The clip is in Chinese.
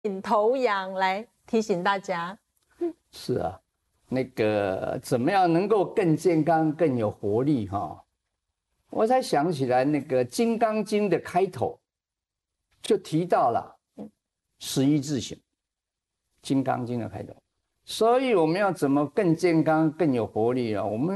头羊来提醒大家。 是啊，那个怎么样能够更健康、更有活力哈？我才想起来，那个《金刚经》的开头就提到了十一字形，《金刚经》的开头。所以我们要怎么更健康、更有活力啊？我们